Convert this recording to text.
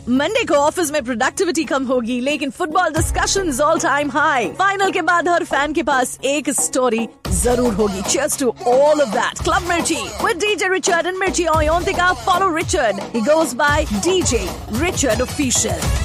Monday को office में productivity कम होगी, लेकिन football discussions all time high. Final के बाद हर फैन के पास एक स्टोरी जरूर होगी। Cheers to all of that. Club Mirchi with DJ Richard and Mirchi Oyontika. Follow Richard. He goes by DJ Richard Official.